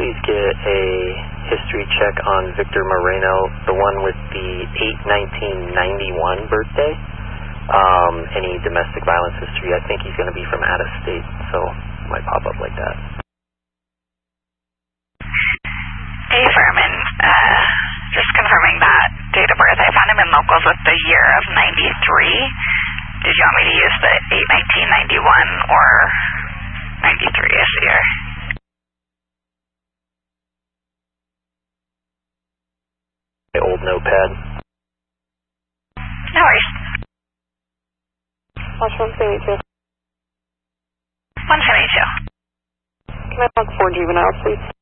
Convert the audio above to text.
Please get a history check on Victor Moreno, the one with the 8/19/91 birthday. Any domestic violence history. I think he's going to be from out of state, so it might pop up like that. Hey, Furman. Just confirming that date of birth. I found him in locals with the year of 93. Did you want me to use the 8/19/91 or 93 as the year? Old notepad. No worries. Watch 172. 172. Can I talk 4 juveniles, please?